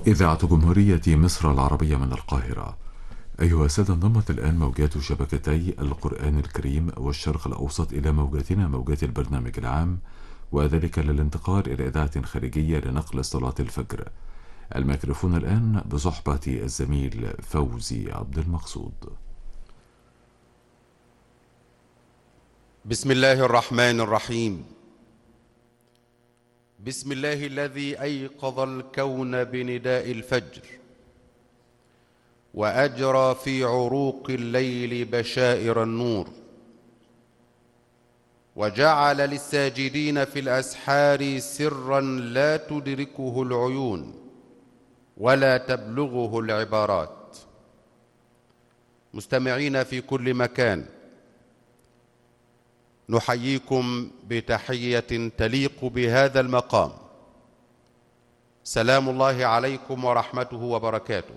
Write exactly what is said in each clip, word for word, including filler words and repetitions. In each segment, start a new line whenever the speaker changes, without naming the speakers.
إذاعة جمهورية مصر العربية من القاهرة. أيها السادة، انضمت الآن موجات شبكتي القرآن الكريم والشرق الأوسط إلى موجاتنا موجات البرنامج العام، وذلك للانتقال إلى إذاعة خارجية لنقل صلاة الفجر. الميكروفون الآن بصحبة الزميل فوزي عبد المقصود.
بسم الله الرحمن الرحيم. بسم الله الذي أيقظ الكون بنداء الفجر، وأجرى في عروق الليل بشائر النور، وجعل للساجدين في الأسحار سرا لا تدركه العيون ولا تبلغه العبارات. مستمعين في كل مكان، نحييكم بتحية تليق بهذا المقام. سلام الله عليكم ورحمته وبركاته.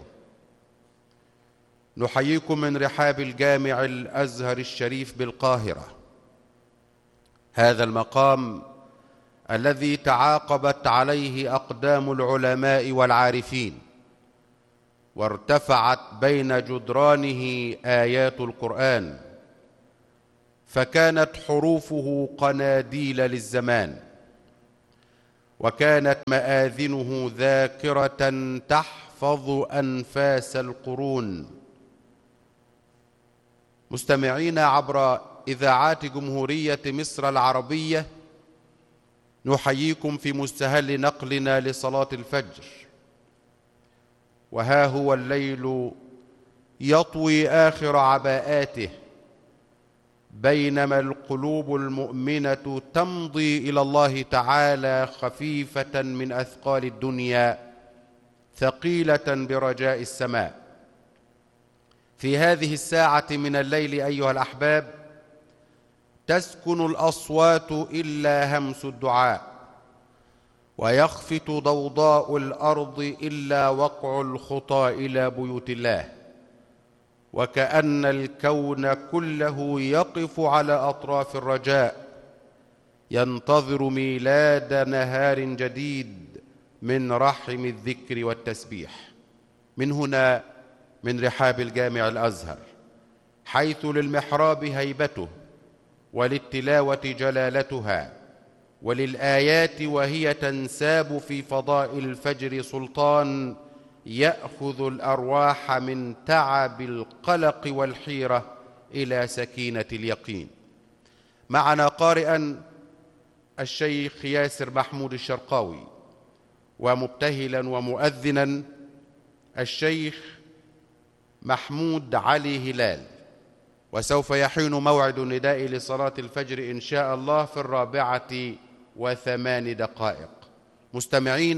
نحييكم من رحاب الجامع الأزهر الشريف بالقاهرة، هذا المقام الذي تعاقبت عليه أقدام العلماء والعارفين، وارتفعت بين جدرانه آيات القرآن، فكانت حروفه قناديل للزمان، وكانت مآذنه ذاكرة تحفظ أنفاس القرون. مستمعين عبر إذاعات جمهورية مصر العربية، نحييكم في مستهل نقلنا لصلاة الفجر، وها هو الليل يطوي آخر عباءاته، بينما القلوب المؤمنة تمضي إلى الله تعالى خفيفة من أثقال الدنيا، ثقيلة برجاء السماء. في هذه الساعة من الليل أيها الأحباب، تسكن الأصوات إلا همس الدعاء، ويخفت ضوضاء الأرض إلا وقع الخطى إلى بيوت الله، وكأن الكون كله يقف على أطراف الرجاء، ينتظر ميلاد نهار جديد من رحم الذكر والتسبيح. من هنا، من رحاب الجامع الأزهر، حيث للمحراب هيبته، وللتلاوة جلالتها، وللآيات وهي تنساب في فضاء الفجر سلطان يأخذ الأرواح من تعب القلق والحيرة إلى سكينة اليقين. معنا قارئا الشيخ ياسر محمود الشرقاوي، ومبتهلا ومؤذنا الشيخ محمود علي هلال، وسوف يحين موعد النداء لصلاة الفجر إن شاء الله في الرابعة وثمان دقائق. مستمعين،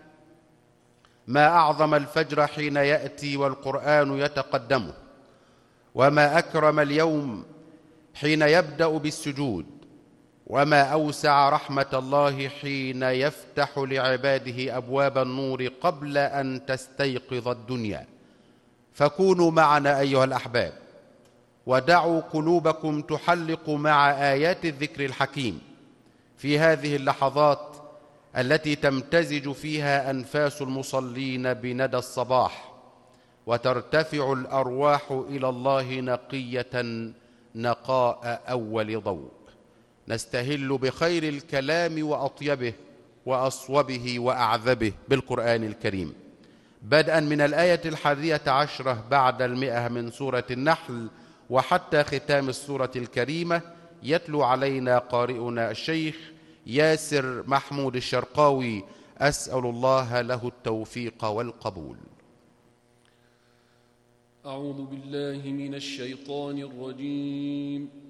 ما أعظم الفجر حين يأتي والقرآن يتقدمه، وما أكرم اليوم حين يبدأ بالسجود، وما أوسع رحمة الله حين يفتح لعباده أبواب النور قبل أن تستيقظ الدنيا. فكونوا معنا أيها الأحباب، ودعوا قلوبكم تحلق مع آيات الذكر الحكيم في هذه اللحظات التي تمتزج فيها أنفاس المصلين بندى الصباح، وترتفع الأرواح إلى الله نقية نقاء أول ضوء. نستهل بخير الكلام وأطيبه وأصوبه وأعذبه بالقرآن الكريم، بدءا من الآية الحادية عشرة بعد المئة من سورة النحل وحتى ختام السورة الكريمة. يتلو علينا قارئنا الشيخ ياسر محمود الشرقاوي، أسأل الله له التوفيق والقبول.
أعوذ بالله من الشيطان الرجيم.